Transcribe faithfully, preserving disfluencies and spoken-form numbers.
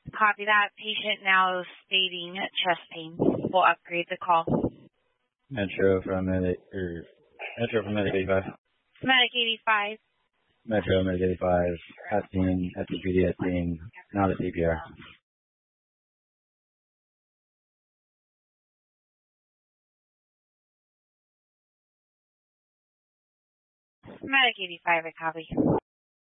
Copy that. Patient now stating chest pain. We'll upgrade the call. Metro from Medic, or Metro from Medic eighty-five. Medic eighty-five. Metro, Medic eighty-five, at scene, S C P D at scene, not a C P R. Medic eighty-five, I copy.